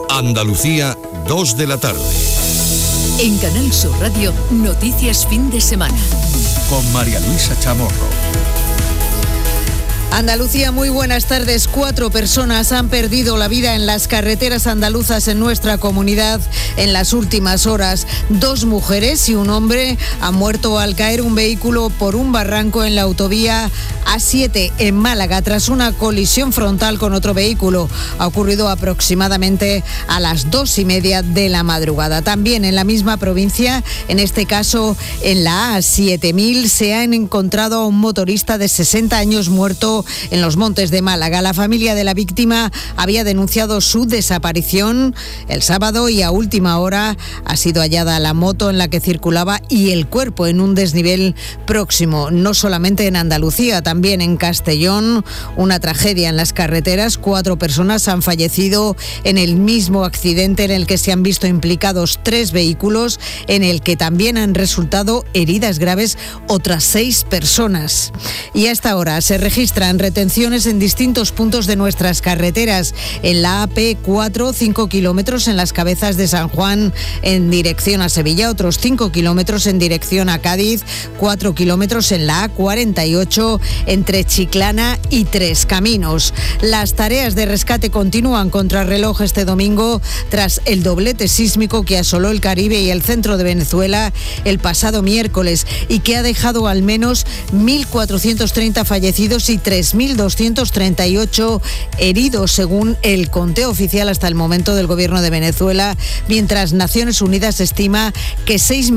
Andalucía, 2 de la tarde. En Canal Sur Radio, Noticias Fin de Semana. Con María Luisa Chamorro. Andalucía, muy buenas tardes. 4 personas han perdido la vida en las carreteras andaluzas en nuestra comunidad en las últimas horas. 2 mujeres y un hombre han muerto al caer un vehículo por un barranco en la autovía A7 en Málaga tras una colisión frontal con otro vehículo. Ha ocurrido aproximadamente a las 2:30 de la madrugada. También en la misma provincia, en este caso en la A7000, se han encontrado a un motorista de 60 años muerto en los Montes de Málaga. La familia de la víctima había denunciado su desaparición el sábado y a última hora ha sido hallada la moto en la que circulaba y el cuerpo en un desnivel próximo. No solamente en Andalucía, también en Castellón, una tragedia en las carreteras. 4 personas han fallecido en el mismo accidente en el que se han visto implicados 3 vehículos, en el que también han resultado heridas graves otras 6 personas. Y a esta hora se registran retenciones en distintos puntos de nuestras carreteras. En la AP4, 5 kilómetros en las Cabezas de San Juan en dirección a Sevilla, otros 5 kilómetros en dirección a Cádiz, 4 kilómetros en la A48 entre Chiclana y Tres Caminos. Las tareas de rescate continúan contrarreloj este domingo tras el doblete sísmico que asoló el Caribe y el centro de Venezuela el pasado miércoles y que ha dejado al menos 1.430 fallecidos y 3.238 heridos, según el conteo oficial hasta el momento del gobierno de Venezuela, mientras Naciones Unidas estima que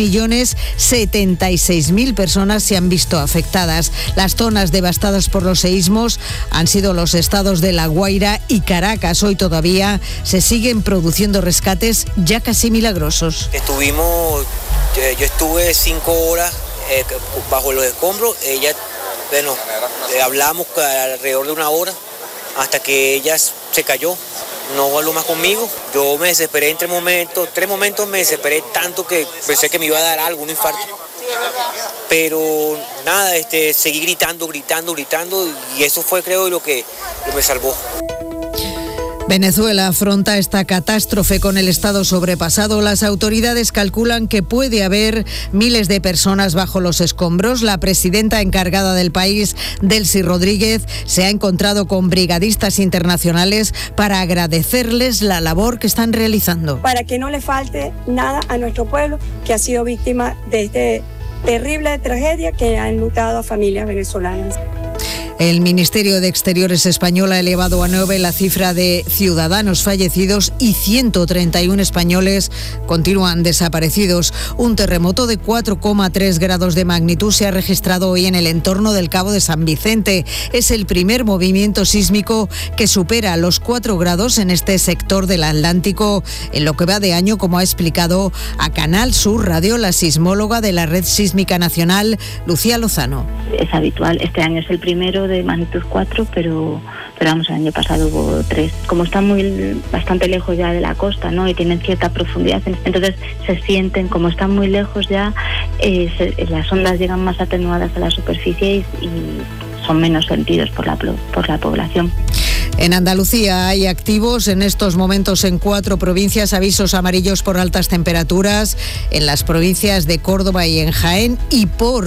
6.076.000 personas se han visto afectadas. Las zonas devastadas por los seísmos han sido los estados de La Guaira y Caracas. Hoy todavía se siguen produciendo rescates ya casi milagrosos. Yo estuve 5 horas bajo los escombros. Hablamos alrededor de 1 hora hasta que ella se cayó. No habló más conmigo. Yo me desesperé en 3 momentos me desesperé tanto que pensé que me iba a dar algo, un infarto. Pero nada, seguí gritando y eso fue, creo, lo que me salvó. Venezuela afronta esta catástrofe con el estado sobrepasado. Las autoridades calculan que puede haber miles de personas bajo los escombros. La presidenta encargada del país, Delcy Rodríguez, se ha encontrado con brigadistas internacionales para agradecerles la labor que están realizando. Para que no le falte nada a nuestro pueblo que ha sido víctima de esta terrible tragedia que ha enlutado a familias venezolanas. El Ministerio de Exteriores español ha elevado a 9 la cifra de ciudadanos fallecidos y 131 españoles continúan desaparecidos. Un terremoto de 4,3 grados de magnitud se ha registrado hoy en el entorno del Cabo de San Vicente. Es el primer movimiento sísmico que supera los 4 grados en este sector del Atlántico en lo que va de año, como ha explicado a Canal Sur Radio la sismóloga de la Red Sísmica Nacional, Lucía Lozano. Es habitual, este año es el primero de magnitud 4, pero vamos, el año pasado hubo 3. Como están bastante lejos ya de la costa, ¿no?, y tienen cierta profundidad, entonces se sienten, como están muy lejos ya, las ondas llegan más atenuadas a la superficie y son menos sentidos por la población. En Andalucía hay activos en estos momentos en 4 provincias avisos amarillos por altas temperaturas, en las provincias de Córdoba y en Jaén, y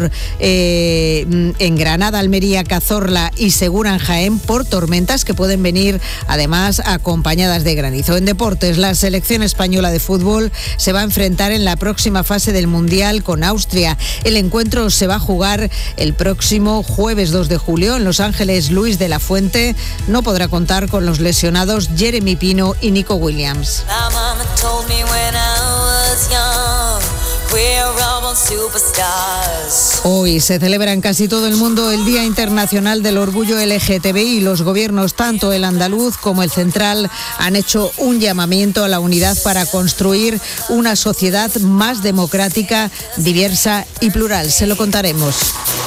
en Granada, Almería, Cazorla y Segura en Jaén por tormentas que pueden venir además acompañadas de granizo. En deportes, la selección española de fútbol se va a enfrentar en la próxima fase del Mundial con Austria. El encuentro se va a jugar el próximo jueves 2 de julio en Los Ángeles. Luis de la Fuente no podrá contar con los lesionados Jeremy Pino y Nico Williams. Hoy se celebra en casi todo el mundo el Día Internacional del Orgullo LGTBI y los gobiernos, tanto el andaluz como el central, han hecho un llamamiento a la unidad para construir una sociedad más democrática, diversa y plural. Se lo contaremos.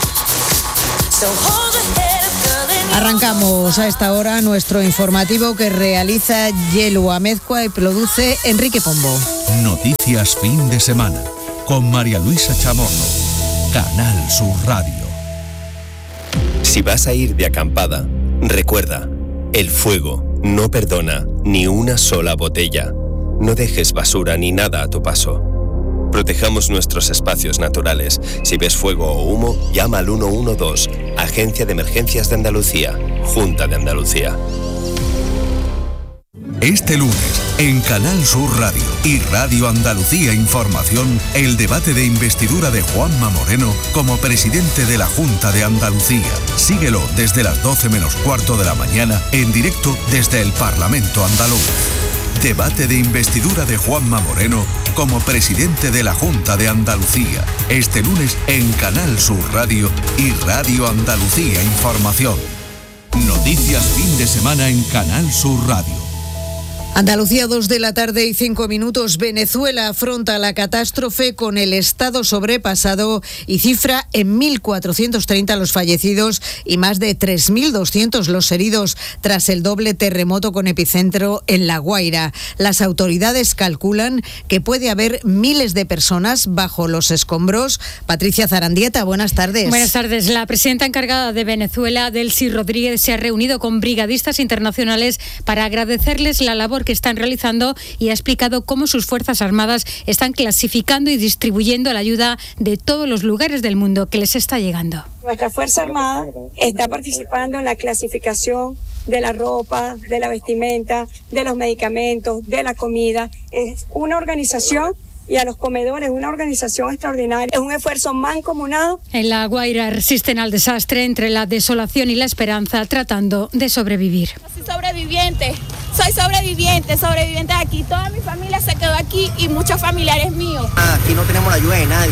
Arrancamos a esta hora nuestro informativo que realiza Yelu Amezcua y produce Enrique Pombo. Noticias fin de semana con María Luisa Chamorro, Canal Sur Radio. Si vas a ir de acampada, recuerda, el fuego no perdona ni una sola botella. No dejes basura ni nada a tu paso. Protejamos nuestros espacios naturales. Si ves fuego o humo, llama al 112, Agencia de Emergencias de Andalucía, Junta de Andalucía. Este lunes, en Canal Sur Radio y Radio Andalucía Información, el debate de investidura de Juanma Moreno como presidente de la Junta de Andalucía. Síguelo desde las 12 menos cuarto de la mañana, en directo desde el Parlamento andaluz. Debate de investidura de Juanma Moreno como presidente de la Junta de Andalucía. Este lunes en Canal Sur Radio y Radio Andalucía Información. Noticias fin de semana en Canal Sur Radio. Andalucía, 2 de la tarde y 5 minutos. Venezuela afronta la catástrofe con el estado sobrepasado y cifra en 1.430 los fallecidos y más de 3.200 los heridos tras el doble terremoto con epicentro en La Guaira. Las autoridades calculan que puede haber miles de personas bajo los escombros. Patricia Zarandieta, buenas tardes. Buenas tardes. La presidenta encargada de Venezuela, Delcy Rodríguez, se ha reunido con brigadistas internacionales para agradecerles la labor que están realizando y ha explicado cómo sus Fuerzas Armadas están clasificando y distribuyendo la ayuda de todos los lugares del mundo que les está llegando. Nuestra Fuerza Armada está participando en la clasificación de la ropa, de la vestimenta, de los medicamentos, de la comida. Es una organización y a los comedores, una organización extraordinaria. Es un esfuerzo mancomunado. En La Guaira resisten al desastre entre la desolación y la esperanza, tratando de sobrevivir. Soy sobreviviente aquí. Toda mi familia se quedó aquí y muchos familiares míos. Aquí no tenemos la ayuda de nadie,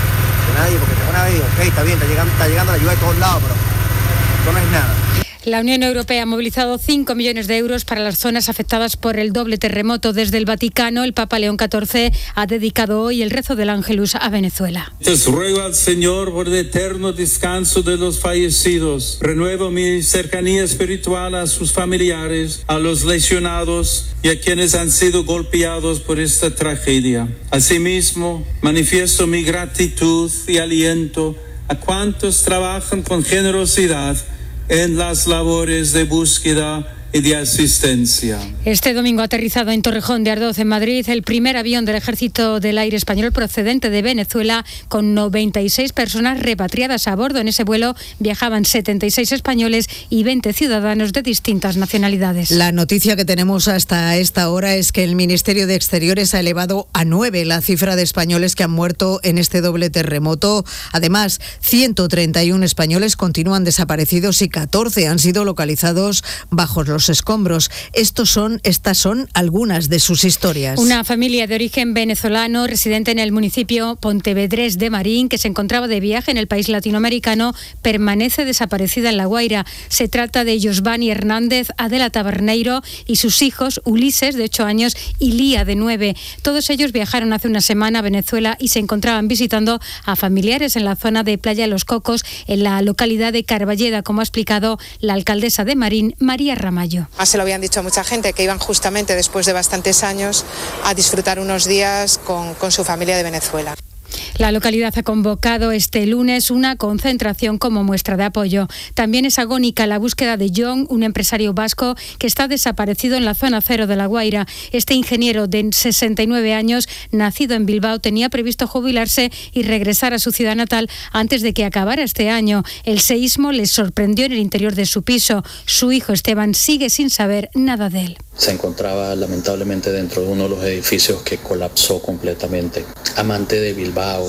porque tengo una vez, está bien, está llegando la ayuda de todos lados, pero esto no es nada. La Unión Europea ha movilizado 5 millones de euros para las zonas afectadas por el doble terremoto. Desde el Vaticano, el Papa León XIV ha dedicado hoy el rezo del Ángelus a Venezuela. Les ruego al Señor por el eterno descanso de los fallecidos. Renuevo mi cercanía espiritual a sus familiares, a los lesionados y a quienes han sido golpeados por esta tragedia. Asimismo, manifiesto mi gratitud y aliento a cuantos trabajan con generosidad en las labores de búsqueda y de asistencia. Este domingo ha aterrizado en Torrejón de Ardoz, en Madrid, el primer avión del Ejército del Aire Español procedente de Venezuela, con 96 personas repatriadas a bordo. En ese vuelo viajaban 76 españoles y 20 ciudadanos de distintas nacionalidades. La noticia que tenemos hasta esta hora es que el Ministerio de Exteriores ha elevado a 9 la cifra de españoles que han muerto en este doble terremoto. Además, 131 españoles continúan desaparecidos y 14 han sido localizados bajo los escombros. Estas son algunas de sus historias. Una familia de origen venezolano residente en el municipio pontevedrés de Marín, que se encontraba de viaje en el país latinoamericano, permanece desaparecida en La Guaira. Se trata de Josvani Hernández, Adela Taberneiro y sus hijos Ulises, de 8 años, y Lía, de 9. Todos ellos viajaron hace una semana a Venezuela y se encontraban visitando a familiares en la zona de Playa Los Cocos, en la localidad de Carballeda, como ha explicado la alcaldesa de Marín, María Ramallo. Se lo habían dicho a mucha gente, que iban justamente después de bastantes años a disfrutar unos días con su familia de Venezuela. La localidad ha convocado este lunes una concentración como muestra de apoyo. También es agónica la búsqueda de John, un empresario vasco que está desaparecido en la zona cero de La Guaira. Este ingeniero de 69 años, nacido en Bilbao, tenía previsto jubilarse y regresar a su ciudad natal antes de que acabara este año. El seísmo les sorprendió en el interior de su piso. Su hijo Esteban sigue sin saber nada de él. Se encontraba lamentablemente dentro de uno de los edificios que colapsó completamente. Amante de Bilbao,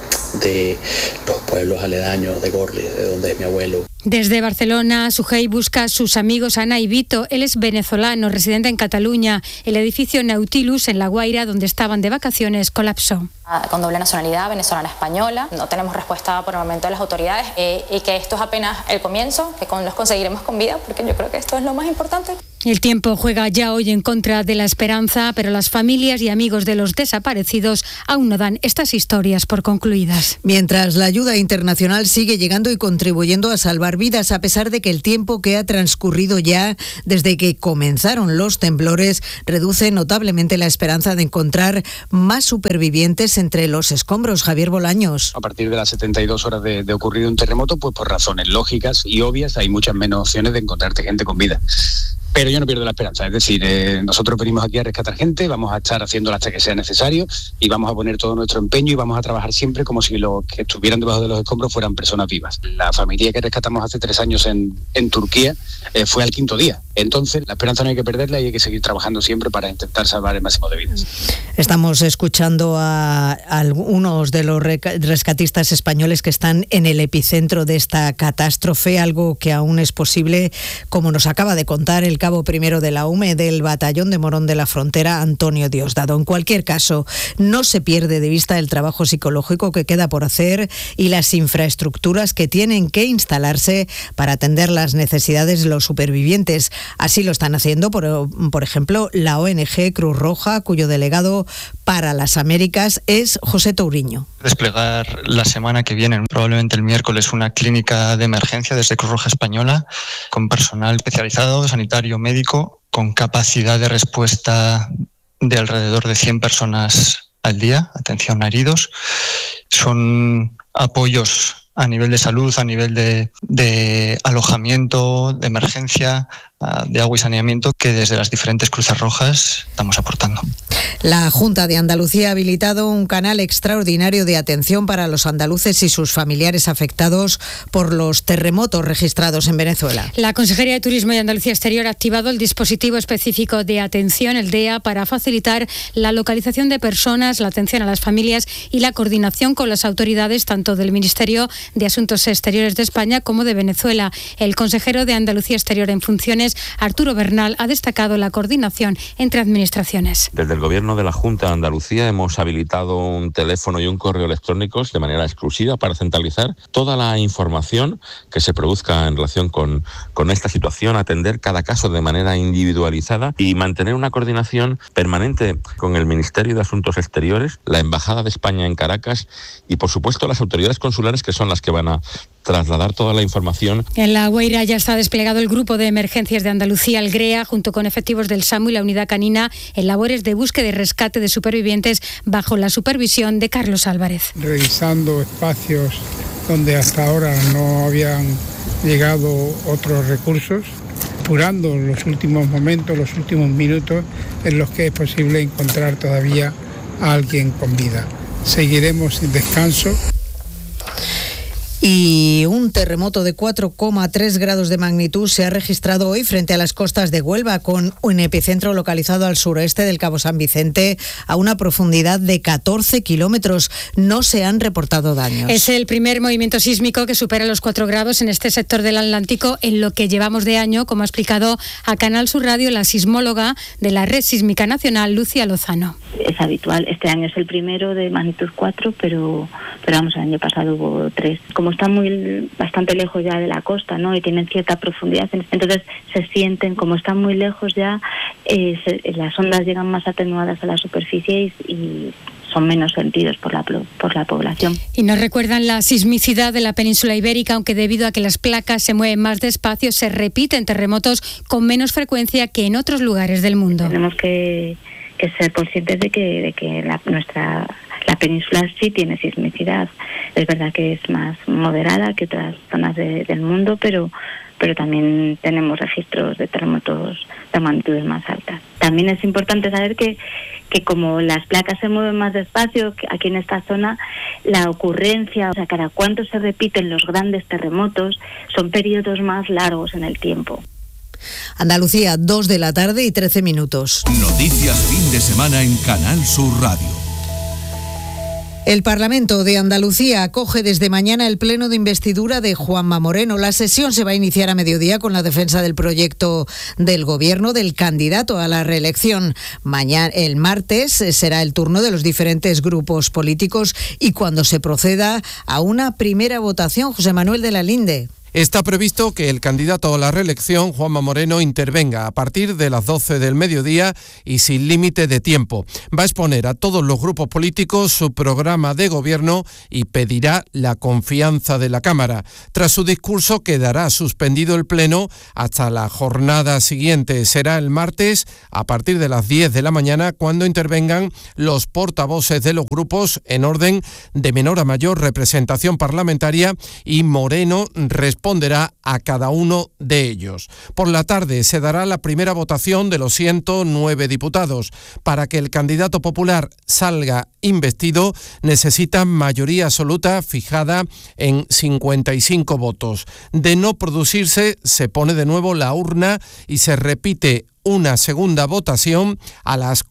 de los pueblos aledaños, de Gorli, de donde es mi abuelo. Desde Barcelona, Sujei busca a sus amigos Ana y Vito. Él es venezolano, residente en Cataluña. El edificio Nautilus, en La Guaira, donde estaban de vacaciones, colapsó. Con doble nacionalidad, venezolana-española. No tenemos respuesta por el momento de las autoridades y que esto es apenas el comienzo, que los conseguiremos con vida, porque yo creo que esto es lo más importante. El tiempo juega ya hoy en contra de la esperanza, pero las familias y amigos de los desaparecidos aún no dan estas historias por concluidas. Mientras la ayuda internacional sigue llegando y contribuyendo a salvar vidas, a pesar de que el tiempo que ha transcurrido ya desde que comenzaron los temblores reduce notablemente la esperanza de encontrar más supervivientes entre los escombros. Javier Bolaños. A partir de las 72 horas de ocurrido un terremoto, pues por razones lógicas y obvias hay muchas menos opciones de encontrarte gente con vida. Pero yo no pierdo la esperanza, es decir, nosotros venimos aquí a rescatar gente, vamos a estar haciéndolo hasta que sea necesario y vamos a poner todo nuestro empeño y vamos a trabajar siempre como si los que estuvieran debajo de los escombros fueran personas vivas. La familia que rescatamos hace 3 años en Turquía fue al 5.º día. Entonces, la esperanza no hay que perderla y hay que seguir trabajando siempre para intentar salvar el máximo de vidas. Estamos escuchando a algunos de los rescatistas españoles que están en el epicentro de esta catástrofe, algo que aún es posible, como nos acaba de contar el cabo primero de la UME del Batallón de Morón de la Frontera, Antonio Diosdado. En cualquier caso, no se pierde de vista el trabajo psicológico que queda por hacer y las infraestructuras que tienen que instalarse para atender las necesidades de los supervivientes. Así lo están haciendo, por ejemplo, la ONG Cruz Roja, cuyo delegado para las Américas es José Touriño. Desplegar la semana que viene, probablemente el miércoles, una clínica de emergencia desde Cruz Roja Española, con personal especializado, sanitario, médico, con capacidad de respuesta de alrededor de 100 personas al día, atención a heridos. Son apoyos a nivel de salud, a nivel de alojamiento, de emergencia, de agua y saneamiento, que desde las diferentes Cruces Rojas estamos aportando. La Junta de Andalucía ha habilitado un canal extraordinario de atención para los andaluces y sus familiares afectados por los terremotos registrados en Venezuela. La Consejería de Turismo y Andalucía Exterior ha activado el dispositivo específico de atención, el DEA, para facilitar la localización de personas, la atención a las familias y la coordinación con las autoridades tanto del Ministerio de Asuntos Exteriores de España como de Venezuela. El consejero de Andalucía Exterior en funciones, Arturo Bernal, ha destacado la coordinación entre administraciones. Desde el Gobierno de la Junta de Andalucía hemos habilitado un teléfono y un correo electrónicos de manera exclusiva para centralizar toda la información que se produzca en relación con esta situación, atender cada caso de manera individualizada y mantener una coordinación permanente con el Ministerio de Asuntos Exteriores, la Embajada de España en Caracas y, por supuesto, las autoridades consulares, que son las que van a trasladar toda la información. En La Guaira ya está desplegado el Grupo de Emergencias de Andalucía, el GREA, junto con efectivos del SAMU y la Unidad Canina, en labores de búsqueda y rescate de supervivientes bajo la supervisión de Carlos Álvarez. Revisando espacios donde hasta ahora no habían llegado otros recursos, apurando los últimos momentos, los últimos minutos en los que es posible encontrar todavía a alguien con vida. Seguiremos sin descanso. Y un terremoto de 4,3 grados de magnitud se ha registrado hoy frente a las costas de Huelva, con un epicentro localizado al suroeste del Cabo San Vicente, a una profundidad de 14 kilómetros. No se han reportado daños. Es el primer movimiento sísmico que supera los 4 grados en este sector del Atlántico en lo que llevamos de año, como ha explicado a Canal Sur Radio la sismóloga de la Red Sísmica Nacional, Lucía Lozano. Es habitual, este año es el primero de magnitud 4, pero vamos, el año pasado hubo 3. Como están bastante lejos ya de la costa, ¿no?, y tienen cierta profundidad, entonces se sienten, como están muy lejos ya, las ondas llegan más atenuadas a la superficie y son menos sentidos por la población. Y nos recuerdan la sismicidad de la península ibérica, aunque debido a que las placas se mueven más despacio, se repiten terremotos con menos frecuencia que en otros lugares del mundo. Tenemos que ser conscientes de que la península sí tiene sismicidad. Es verdad que es más moderada que otras zonas del mundo, pero también tenemos registros de terremotos de magnitudes más altas. También es importante saber que como las placas se mueven más despacio, aquí en esta zona, la ocurrencia, o sea, cada cuánto se repiten los grandes terremotos, son periodos más largos en el tiempo. Andalucía, 2:13 p.m. Noticias fin de semana en Canal Sur Radio. El Parlamento de Andalucía acoge desde mañana el pleno de investidura de Juanma Moreno. La sesión se va a iniciar a mediodía con la defensa del proyecto del Gobierno del candidato a la reelección. El martes será el turno de los diferentes grupos políticos y cuando se proceda a una primera votación. José Manuel de la Linde. Está previsto que el candidato a la reelección, Juanma Moreno, intervenga a partir de las 12 del mediodía y sin límite de tiempo. Va a exponer a todos los grupos políticos su programa de gobierno y pedirá la confianza de la Cámara. Tras su discurso quedará suspendido el pleno hasta la jornada siguiente. Será el martes a partir de las 10 de la mañana cuando intervengan los portavoces de los grupos en orden de menor a mayor representación parlamentaria y Moreno responde corresponderá a cada uno de ellos. Por la tarde se dará la primera votación de los 109 diputados. Para que el candidato popular salga investido, necesita mayoría absoluta fijada en 55 votos. De no producirse, se pone de nuevo la urna y se repite una segunda votación a las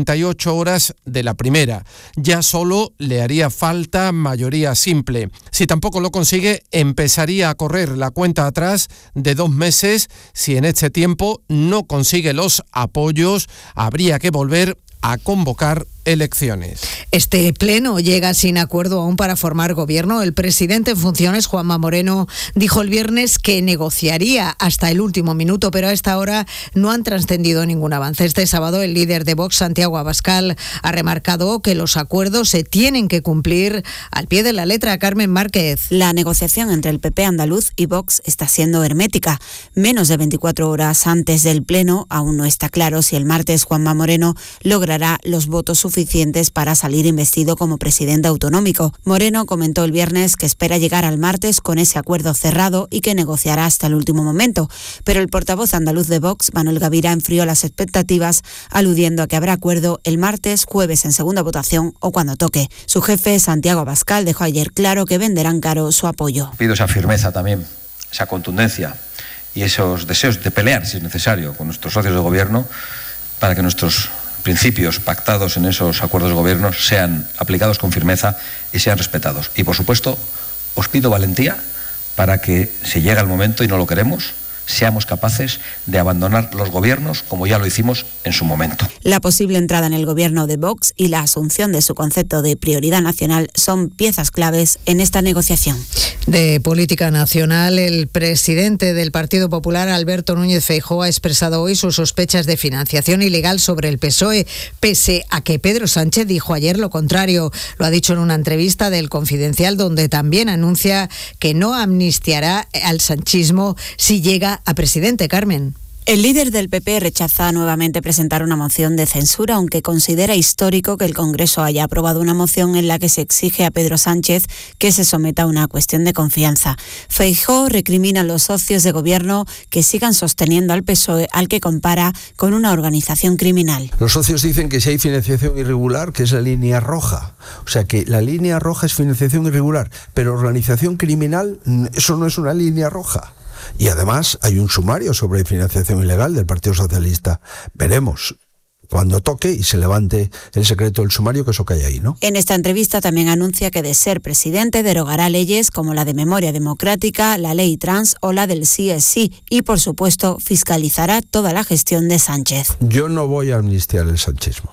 48 horas de la primera. Ya solo le haría falta mayoría simple. Si tampoco lo consigue, empezaría a correr la cuenta atrás de 2 meses. Si en este tiempo no consigue los apoyos, habría que volver a convocar elecciones. Este pleno llega sin acuerdo aún para formar gobierno. El presidente en funciones, Juanma Moreno, dijo el viernes que negociaría hasta el último minuto, pero a esta hora no han trascendido ningún avance. Este sábado el líder de Vox, Santiago Abascal, ha remarcado que los acuerdos se tienen que cumplir al pie de la letra. Carmen Márquez. La negociación entre el PP andaluz y Vox está siendo hermética. Menos de 24 horas antes del pleno, aún no está claro si el martes Juanma Moreno logrará los votos suficientes para salir investido como presidente autonómico. Moreno comentó el viernes que espera llegar al martes con ese acuerdo cerrado y que negociará hasta el último momento. Pero el portavoz andaluz de Vox, Manuel Gavira, enfrió las expectativas, aludiendo a que habrá acuerdo el martes, jueves en segunda votación o cuando toque. Su jefe, Santiago Abascal, dejó ayer claro que venderán caro su apoyo. Pido esa firmeza también, esa contundencia y esos deseos de pelear, si es necesario, con nuestros socios de gobierno para que nuestros principios pactados en esos acuerdos de gobierno sean aplicados con firmeza y sean respetados. Y, por supuesto, os pido valentía para que, si llega el momento y no lo queremos, seamos capaces de abandonar los gobiernos como ya lo hicimos en su momento. La posible entrada en el gobierno de Vox y la asunción de su concepto de prioridad nacional son piezas claves en esta negociación. De política nacional, el presidente del Partido Popular, Alberto Núñez Feijóo, ha expresado hoy sus sospechas de financiación ilegal sobre el PSOE, pese a que Pedro Sánchez dijo ayer lo contrario. Lo ha dicho en una entrevista del Confidencial, donde también anuncia que no amnistiará al sanchismo si llega a presidente. Carmen. El líder del PP rechaza nuevamente presentar una moción de censura, aunque considera histórico que el Congreso haya aprobado una moción en la que se exige a Pedro Sánchez que se someta a una cuestión de confianza. Feijóo recrimina a los socios de gobierno que sigan sosteniendo al PSOE, al que compara con una organización criminal. Los socios dicen que si hay financiación irregular, que es la línea roja. O sea que la línea roja es financiación irregular, pero organización criminal, eso no es una línea roja. Y además hay un sumario sobre financiación ilegal del Partido Socialista. Veremos cuando toque y se levante el secreto del sumario, que eso que hay ahí, ¿no? En esta entrevista también anuncia que de ser presidente derogará leyes como la de memoria democrática, la ley trans o la del sí es sí y, por supuesto, fiscalizará toda la gestión de Sánchez. Yo no voy a amnistiar el sanchismo.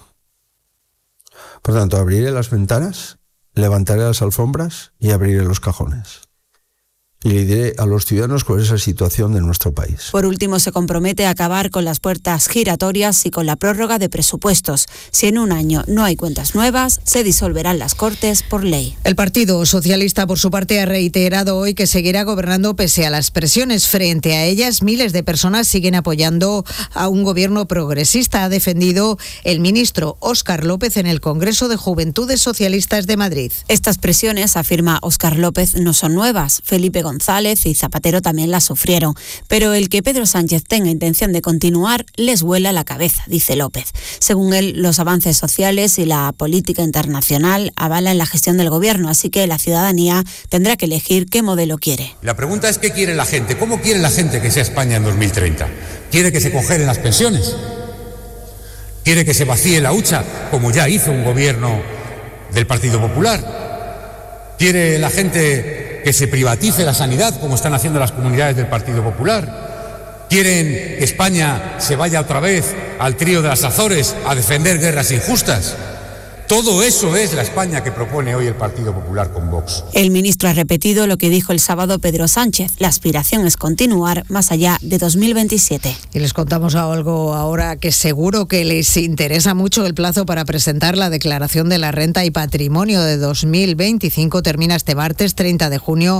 Por tanto, abriré las ventanas, levantaré las alfombras y abriré los cajones. Y le diré a los ciudadanos cuál es la situación de nuestro país. Por último, se compromete a acabar con las puertas giratorias y con la prórroga de presupuestos. Si en un año no hay cuentas nuevas, se disolverán las Cortes por ley. El Partido Socialista, por su parte, ha reiterado hoy que seguirá gobernando pese a las presiones. Frente a ellas, miles de personas siguen apoyando a un gobierno progresista. Ha defendido el ministro Óscar López en el Congreso de Juventudes Socialistas de Madrid. Estas presiones, afirma Óscar López, no son nuevas. Felipe González y Zapatero también las sufrieron, pero el que Pedro Sánchez tenga intención de continuar les vuela la cabeza, dice López. Según él, los avances sociales y la política internacional avalan la gestión del gobierno, así que la ciudadanía tendrá que elegir qué modelo quiere. La pregunta es ¿qué quiere la gente? ¿Cómo quiere la gente que sea España en 2030? ¿Quiere que se congelen las pensiones? ¿Quiere que se vacíe la hucha, como ya hizo un gobierno del Partido Popular? ¿Quiere la gente que se privatice la sanidad, como están haciendo las comunidades del Partido Popular? ¿Quieren que España se vaya otra vez al trío de las Azores a defender guerras injustas? Todo eso es la España que propone hoy el Partido Popular con Vox. El ministro ha repetido lo que dijo el sábado Pedro Sánchez. La aspiración es continuar más allá de 2027. Y les contamos algo ahora que seguro que les interesa mucho. El plazo para presentar la declaración de la renta y patrimonio de 2025 termina este martes 30 de junio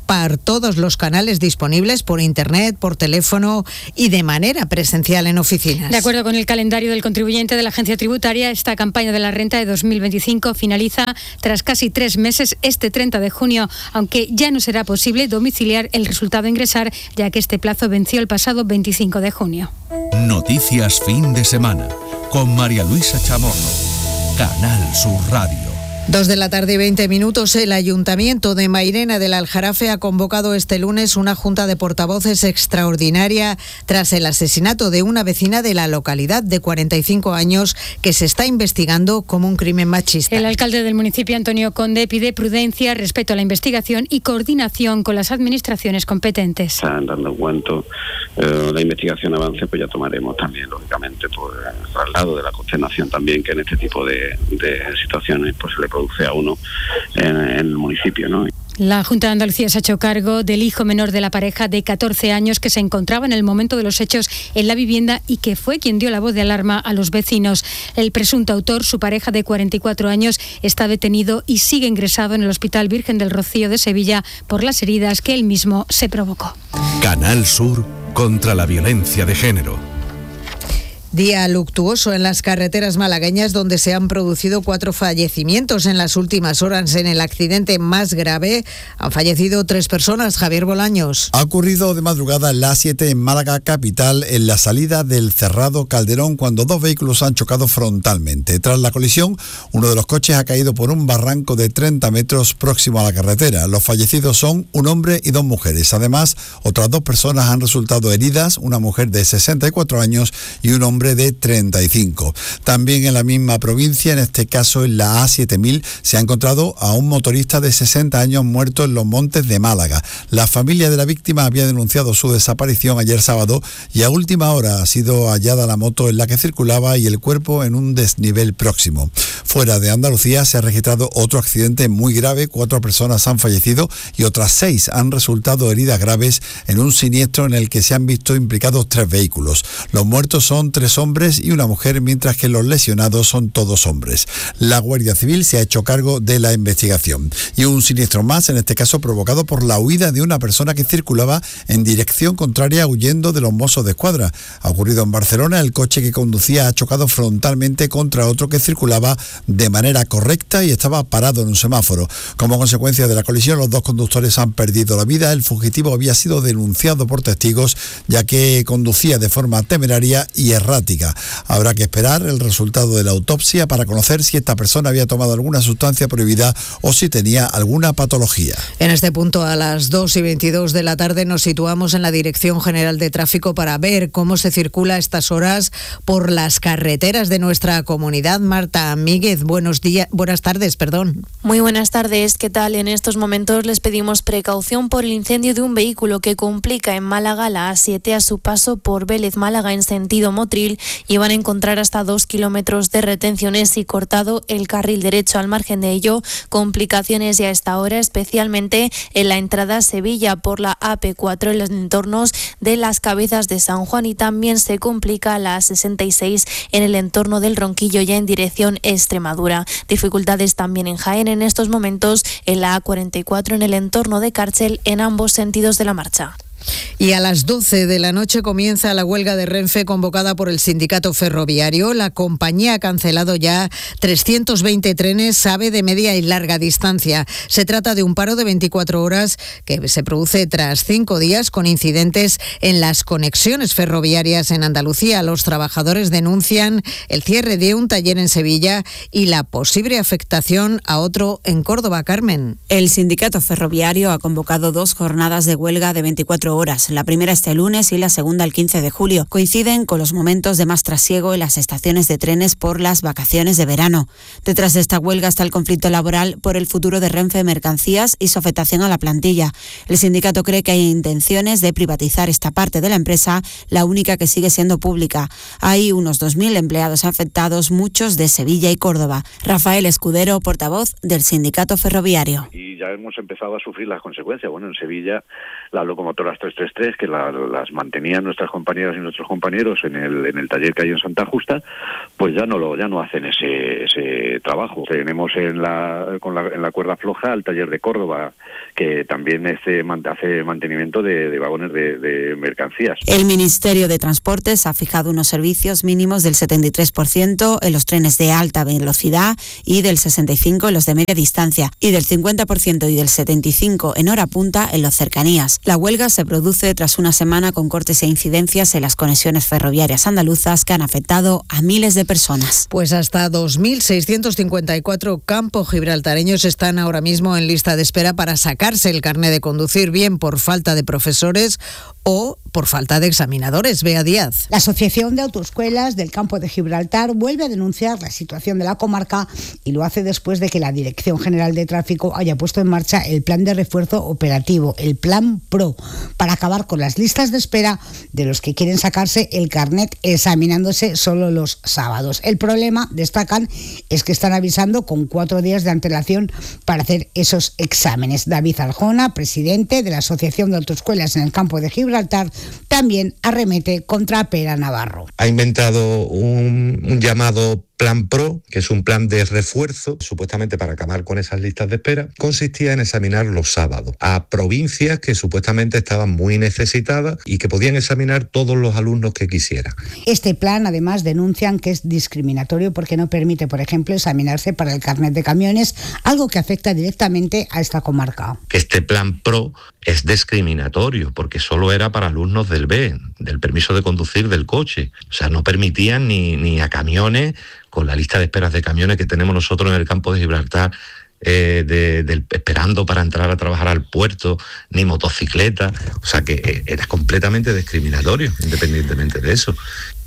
por todos los canales disponibles, por internet, por teléfono y de manera presencial en oficinas. De acuerdo con el calendario del contribuyente de la Agencia Tributaria, esta campaña de la renta de 2025 finaliza tras casi 3 meses este 30 de junio, aunque ya no será posible domiciliar el resultado a ingresar, ya que este plazo venció el pasado 25 de junio. Noticias fin de semana con María Luisa Chamorro, Canal Sur Radio. 2:20 p.m. El Ayuntamiento de Mairena del Aljarafe ha convocado este lunes una junta de portavoces extraordinaria tras el asesinato de una vecina de la localidad de 45 años que se está investigando como un crimen machista. El alcalde del municipio, Antonio Conde, pide prudencia, respeto a la investigación y coordinación con las administraciones competentes. Están dando cuenta, la investigación avance, pues ya tomaremos también, lógicamente, pues el traslado de la consternación también que en este tipo de situaciones pues se le produce a uno en el municipio, ¿no? La Junta de Andalucía se ha hecho cargo del hijo menor de la pareja de 14 años que se encontraba en el momento de los hechos en la vivienda y que fue quien dio la voz de alarma a los vecinos. El presunto autor, su pareja de 44 años, está detenido y sigue ingresado en el Hospital Virgen del Rocío de Sevilla por las heridas que él mismo se provocó. Canal Sur contra la violencia de género. Día luctuoso en las carreteras malagueñas, donde se han producido 4 fallecimientos en las últimas horas. En el accidente más grave han fallecido 3 personas. Javier Bolaños. Ha ocurrido de madrugada en la A7 en Málaga capital, en la salida del Cerrado Calderón, cuando 2 vehículos han chocado frontalmente. Tras la colisión, uno de los coches ha caído por un barranco de 30 metros próximo a la carretera. Los fallecidos son un hombre y 2 mujeres. Además, otras 2 personas han resultado heridas, una mujer de 64 años y un hombre de 35. También en la misma provincia, en este caso en la A7000, se ha encontrado a un motorista de 60 años muerto en los Montes de Málaga. La familia de la víctima había denunciado su desaparición ayer sábado y a última hora ha sido hallada la moto en la que circulaba y el cuerpo en un desnivel próximo. Fuera de Andalucía se ha registrado otro accidente muy grave. 4 personas han fallecido y otras 6 han resultado heridas graves en un siniestro en el que se han visto implicados 3 vehículos. Los muertos son 3 hombres y una mujer, mientras que los lesionados son todos hombres. La Guardia Civil se ha hecho cargo de la investigación. Y un siniestro más, en este caso provocado por la huida de una persona que circulaba en dirección contraria huyendo de los Mossos de Escuadra. Ha ocurrido en Barcelona. El coche que conducía ha chocado frontalmente contra otro que circulaba de manera correcta y estaba parado en un semáforo. Como consecuencia de la colisión, los 2 conductores han perdido la vida. El fugitivo había sido denunciado por testigos, ya que conducía de forma temeraria y errática. Habrá que esperar el resultado de la autopsia para conocer si esta persona había tomado alguna sustancia prohibida o si tenía alguna patología. En este punto, a las 2:22 de la tarde, nos situamos en la Dirección General de Tráfico para ver cómo se circula a estas horas por las carreteras de nuestra comunidad. Marta Míguez, buenas tardes. Muy buenas tardes, ¿qué tal? En estos momentos les pedimos precaución por el incendio de un vehículo que complica en Málaga la A7 a su paso por Vélez Málaga en sentido Motril, y van a encontrar hasta 2 kilómetros de retenciones y cortado el carril derecho. Al margen de ello, complicaciones ya a esta hora, especialmente en la entrada a Sevilla por la AP4 en los entornos de las Cabezas de San Juan, y también se complica la A66 en el entorno del Ronquillo ya en dirección Extremadura. Dificultades también en Jaén en estos momentos en la A44 en el entorno de Cárcel en ambos sentidos de la marcha. Y a las 12 de la noche comienza la huelga de Renfe convocada por el sindicato ferroviario. La compañía ha cancelado ya 320 trenes AVE de media y larga distancia. Se trata de un paro de 24 horas que se produce tras 5 días con incidentes en las conexiones ferroviarias en Andalucía. Los trabajadores denuncian el cierre de un taller en Sevilla y la posible afectación a otro en Córdoba. Carmen. El sindicato ferroviario ha convocado 2 jornadas de huelga de 24 horas. La primera este lunes y la segunda el 15 de julio. Coinciden con los momentos de más trasiego en las estaciones de trenes por las vacaciones de verano. Detrás de esta huelga está el conflicto laboral por el futuro de Renfe Mercancías y su afectación a la plantilla. El sindicato cree que hay intenciones de privatizar esta parte de la empresa, la única que sigue siendo pública. Hay unos 2.000 empleados afectados, muchos de Sevilla y Córdoba. Rafael Escudero, portavoz del sindicato ferroviario. Y ya ya hemos empezado a sufrir las consecuencias. Bueno, en Sevilla las locomotoras 333, que las mantenían nuestras compañeras y nuestros compañeros en el taller que hay en Santa Justa, pues ya no hacen ese trabajo. Tenemos en la cuerda floja al taller de Córdoba, que también hace mantenimiento de vagones de mercancías. El Ministerio de Transportes ha fijado unos servicios mínimos del 73% en los trenes de alta velocidad y del 65% en los de media distancia y del 50% y del 75% en hora punta en los cercanías. La huelga se produce tras una semana con cortes e incidencias en las conexiones ferroviarias andaluzas que han afectado a miles de personas. Pues hasta 2.654 campogibraltareños están ahora mismo en lista de espera para sacarse el carné de conducir, bien por falta de profesores o por falta de examinadores. Bea Díaz. La Asociación de Autoescuelas del Campo de Gibraltar vuelve a denunciar la situación de la comarca y lo hace después de que la Dirección General de Tráfico haya puesto en marcha el plan de refuerzo operativo, el Plan PRO, para acabar con las listas de espera de los que quieren sacarse el carnet examinándose solo los sábados. El problema, destacan, es que están avisando con 4 días de antelación para hacer esos exámenes. David Arjona, presidente de la Asociación de Autoescuelas en el Campo de Gibraltar, también arremete contra Pera Navarro. Ha inventado un llamado Plan PRO, que es un plan de refuerzo, supuestamente para acabar con esas listas de espera. Consistía en examinar los sábados a provincias que supuestamente estaban muy necesitadas y que podían examinar todos los alumnos que quisieran. Este plan, además, denuncian que es discriminatorio porque no permite, por ejemplo, examinarse para el carnet de camiones, algo que afecta directamente a esta comarca. Que este Plan PRO es discriminatorio porque solo era para alumnos del B, del permiso de conducir del coche. O sea, no permitían ni a camiones, con la lista de esperas de camiones que tenemos nosotros en el Campo de Gibraltar, esperando para entrar a trabajar al puerto, ni motocicletas. O sea que era completamente discriminatorio, independientemente de eso.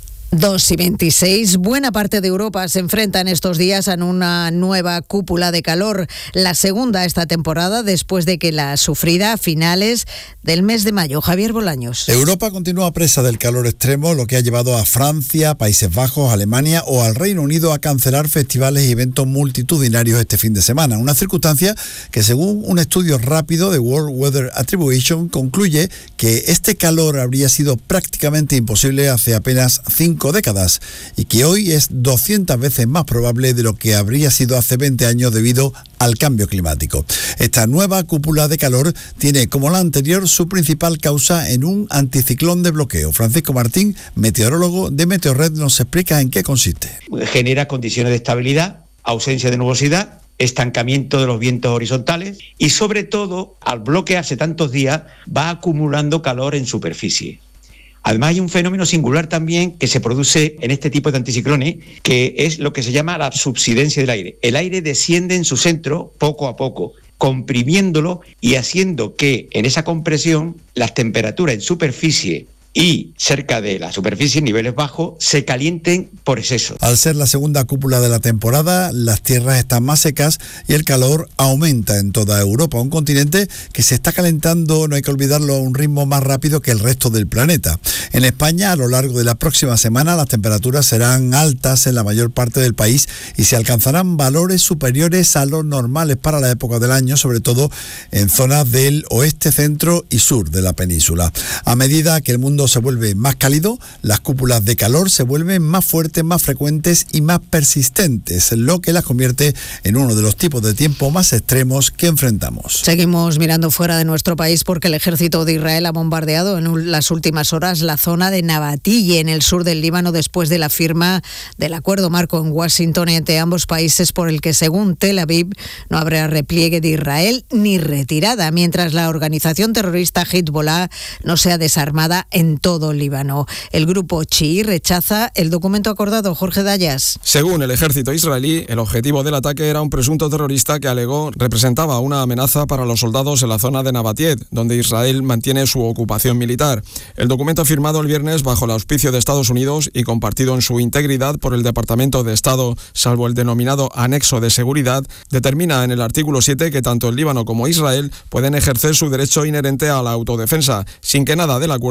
2:26. Buena parte de Europa se enfrenta en estos días a una nueva cúpula de calor, la segunda esta temporada después de que la sufrida a finales del mes de mayo. Javier Bolaños. Europa continúa presa del calor extremo, lo que ha llevado a Francia, Países Bajos, Alemania o al Reino Unido a cancelar festivales y eventos multitudinarios este fin de semana. Una circunstancia que, según un estudio rápido de World Weather Attribution, concluye que este calor habría sido prácticamente imposible hace apenas 5 décadas y que hoy es 200 veces más probable de lo que habría sido hace 20 años debido al cambio climático. Esta nueva cúpula de calor tiene, como la anterior, su principal causa en un anticiclón de bloqueo. Francisco Martín, meteorólogo de Meteorred, nos explica en qué consiste. Genera condiciones de estabilidad, ausencia de nubosidad, estancamiento de los vientos horizontales y, sobre todo, al bloquearse tantos días, va acumulando calor en superficie. Además, hay un fenómeno singular también que se produce en este tipo de anticiclones, que es lo que se llama la subsidencia del aire. El aire desciende en su centro poco a poco, comprimiéndolo y haciendo que en esa compresión las temperaturas en superficie y cerca de la superficie, en niveles bajos, se calienten por exceso. Al ser la segunda cúpula de la temporada, las tierras están más secas y el calor aumenta en toda Europa, un continente que se está calentando, no hay que olvidarlo, a un ritmo más rápido que el resto del planeta. En España, a lo largo de la próxima semana, las temperaturas serán altas en la mayor parte del país y se alcanzarán valores superiores a los normales para la época del año, sobre todo en zonas del oeste, centro y sur de la península. A medida que el mundo se vuelve más cálido, las cúpulas de calor se vuelven más fuertes, más frecuentes y más persistentes, lo que las convierte en uno de los tipos de tiempo más extremos que enfrentamos. Seguimos mirando fuera de nuestro país porque el ejército de Israel ha bombardeado en las últimas horas la zona de Nabatille, en el sur del Líbano, después de la firma del acuerdo marco en Washington entre ambos países por el que, según Tel Aviv, no habrá repliegue de Israel ni retirada, mientras la organización terrorista Hezbollah no sea desarmada en todo el Líbano. El grupo chií rechaza el documento acordado. Jorge Dayas. Según el ejército israelí, el objetivo del ataque era un presunto terrorista que alegó representaba una amenaza para los soldados en la zona de Nabatille, donde Israel mantiene su ocupación militar. El documento firmado el viernes bajo el auspicio de Estados Unidos y compartido en su integridad por el Departamento de Estado, salvo el denominado anexo de seguridad, determina en el artículo 7 que tanto el Líbano como Israel pueden ejercer su derecho inherente a la autodefensa, sin que nada del acuerdo se lo impida.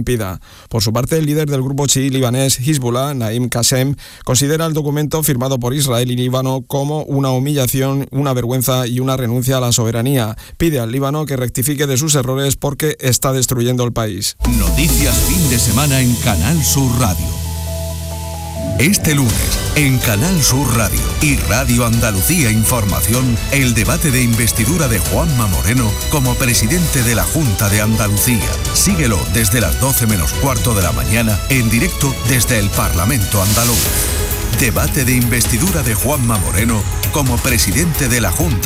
interrumpida. Por su parte, el líder del grupo chií libanés Hezbollah, Naim Qassem, considera el documento firmado por Israel y Líbano como una humillación, una vergüenza y una renuncia a la soberanía. Pide al Líbano que rectifique de sus errores porque está destruyendo el país. Noticias fin de semana en Canal Sur Radio. Este lunes, en Canal Sur Radio y Radio Andalucía Información, el debate de investidura de Juanma Moreno como presidente de la Junta de Andalucía. Síguelo desde las 12 menos cuarto de la mañana, en directo desde el Parlamento andaluz. Debate de investidura de Juanma Moreno como presidente de la Junta